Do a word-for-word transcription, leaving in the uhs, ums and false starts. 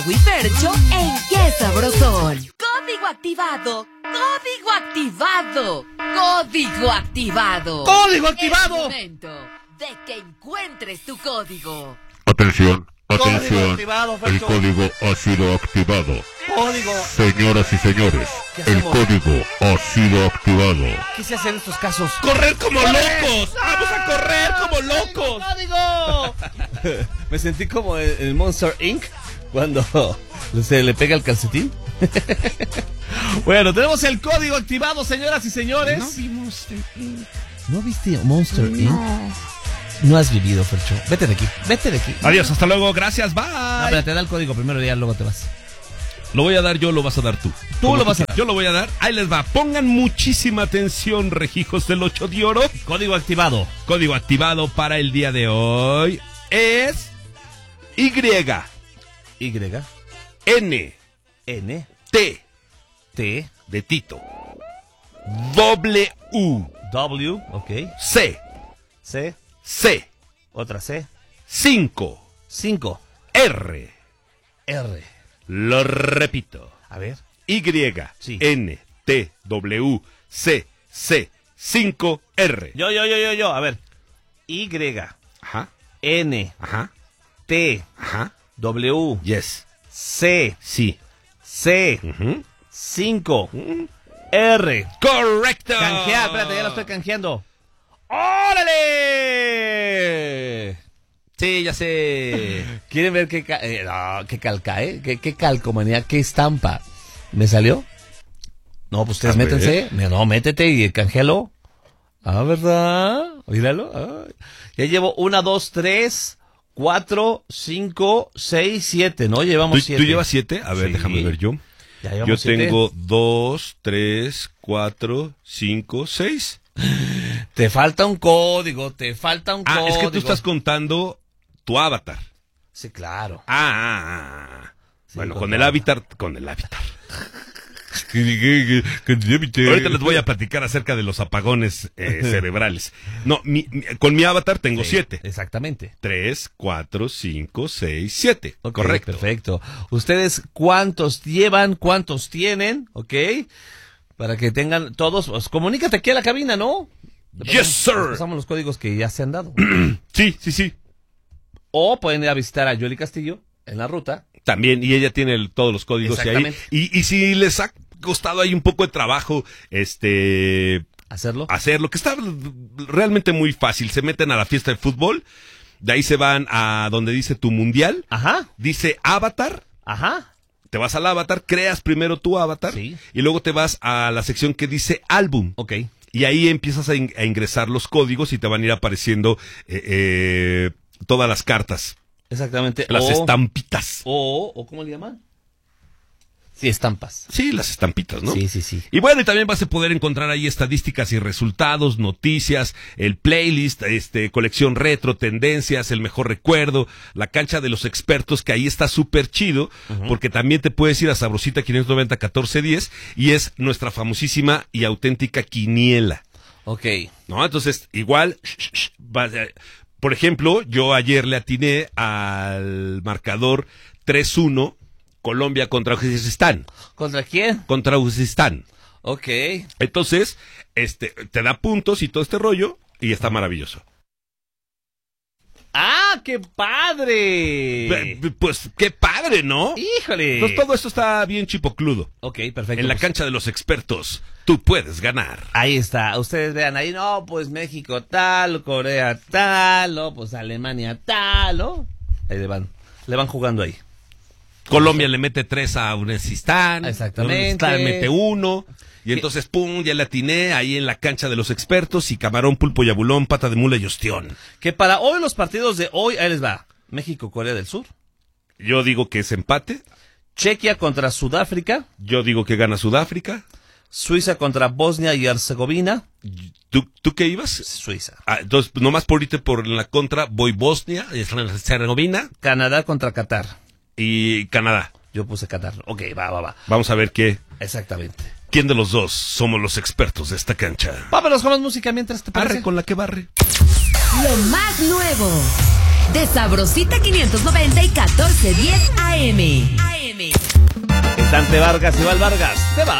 Fercho en Qué Sabrosón. Código activado. Código activado. Código activado. ¡Código activado! Es momento de que encuentres tu código. Atención, Código atención. activado, El Fercho. código ha sido activado. Código. Señoras y señores, ¿Qué el hacemos? código ha sido activado. ¿Qué se hace en estos casos? ¡Correr como ¡Corre! locos! ¡Vamos a correr como locos! ¡Código! Me sentí como el, el Monster incorporated cuando se le pega el calcetín. Bueno, tenemos el código activado, señoras y señores. No vi Monster incorporated. ¿No viste Monster incorporated? No has vivido, Fercho. Vete de aquí, vete de aquí. Adiós, hasta luego, gracias, bye. No, pero te da el código primero y ya luego te vas. Lo voy a dar yo, lo vas a dar tú. Tú Como lo vas a dar. Yo lo voy a dar. Ahí les va. Pongan muchísima atención, rejijos del ocho de oro. Código activado. Código activado para el día de hoy es Y Y, N N, T T, de Tito W W, ok. C C, C otra C, cinco cinco, R. R. Lo repito. A ver. Y Sí. N T W C C cinco R. Yo, yo, yo, yo, yo. A ver. Y, Ajá, N, ajá, T, ajá. W, Yes. C, Sí. C, Ujú. cinco, R. Correcto. Canjear, espérate, ya lo estoy canjeando. ¡Órale! Sí, ya sé. ¿Quieren ver qué, ca eh, no, qué calca, eh? ¿Qué, qué calcomanía? ¿Qué estampa? ¿Me salió? No, pues ustedes A métense. No, métete y canjealo. Ah, ¿verdad? Míralo. Ay. Ya llevo una, dos, tres, cuatro, cinco, seis, siete, ¿no? Llevamos ¿Tú, siete. ¿Tú llevas siete? A ver, Sí. déjame ver yo. Ya llevamos Yo siete. tengo dos, tres, cuatro, cinco, seis. Te falta un código, te falta un Ah, código. es que tú estás contando tu avatar. Sí, claro. Ah, ah, ah, ah. Sí, Bueno, con con tu el avatar, con el avatar. Ahorita les voy a platicar acerca de los apagones eh, cerebrales. No, mi- mi- con mi avatar tengo Sí, siete. Exactamente. Tres, cuatro, cinco, seis, siete. Ok, Correcto. Perfecto. ¿Ustedes cuántos llevan? ¿Cuántos tienen? ¿Ok? Para que tengan todos, pues comunícate aquí a la cabina, ¿no? Yes, sir. Pasamos los códigos que ya se han dado. Sí, sí, sí. O pueden ir a visitar a Yoli Castillo en la ruta. También, y ella tiene el- todos los códigos ahí. Exactamente. Y, y si les ha costado ahí un poco de trabajo, este, Hacerlo. hacerlo, que está realmente muy fácil. Se meten a la fiesta de fútbol, de ahí se van a donde dice tu mundial, Ajá. dice avatar, Ajá. te vas al avatar, creas primero tu avatar, Sí. y luego te vas a la sección que dice álbum. Ok. Y ahí empiezas a, in- a ingresar los códigos y te van a ir apareciendo eh, eh, todas las cartas, Exactamente. las o, estampitas. O, o, ¿cómo le llaman? Sí, estampas. Sí, las estampitas, ¿no? Sí, sí, sí. Y bueno, y también vas a poder encontrar ahí estadísticas y resultados, noticias, el playlist, este, colección retro, tendencias, el mejor recuerdo, la cancha de los expertos, que ahí está súper chido, uh-huh. Porque también te puedes ir a Sabrosita quinientos noventa catorce diez y es nuestra famosísima y auténtica quiniela. Ok. ¿No? Entonces, igual, sh, sh, sh, va, eh, por ejemplo, yo ayer le atiné al marcador tres uno, Colombia contra Uzbekistán. ¿Contra quién? Contra Uzbekistán. Ok. Entonces, este, te da puntos y todo este rollo, y está maravilloso. ¡Ah, qué padre! P- Pues, qué padre, ¿no? ¡Híjole! Pues todo esto está bien chipocludo. Ok, perfecto. En la pues, cancha de los expertos, tú puedes ganar. Ahí está. Ustedes vean ahí, no, pues México tal, Corea tal, no, pues Alemania tal, ¿no? Ahí le van, le van jugando ahí. Colombia le mete tres a Uzbekistán. Exactamente. Uzbekistán le mete uno. Y entonces, pum, ya le atiné ahí en la cancha de los expertos. Y camarón, pulpo y abulón, pata de mula y ostión. Que para hoy los partidos de hoy, ahí les va. México, Corea del Sur. Yo digo que es empate. Chequia contra Sudáfrica. Yo digo que gana Sudáfrica. Suiza contra Bosnia y Herzegovina. ¿Tú, tú qué ibas? Suiza. Ah, entonces, nomás por irte por la contra, voy Bosnia, Herzegovina Canadá contra Qatar. y Canadá. Yo puse Qatar. Ok, va, va, va. Vamos a ver qué. Exactamente. ¿Quién de los dos somos los expertos de esta cancha? Vámonos con más música mientras te parece. Barre con la que barre. Lo más nuevo de Sabrosita quinientos noventa y catorce diez A M. Dante Vargas, Iván Vargas, te va.